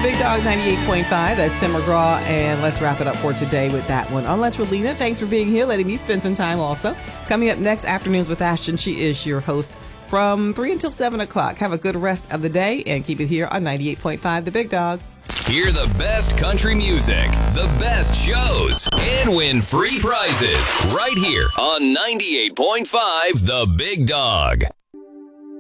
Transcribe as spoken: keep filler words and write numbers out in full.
Big Dog ninety-eight point five. That's Tim McGraw. And let's wrap it up for today with that one. On Lunch with Lena, thanks for being here, letting me spend some time also. Coming up next, Afternoons with Ashton. She is your host from three until seven o'clock. Have a good rest of the day and keep it here on ninety-eight point five The Big Dog. Hear the best country music, the best shows, and win free prizes right here on ninety-eight point five The Big Dog.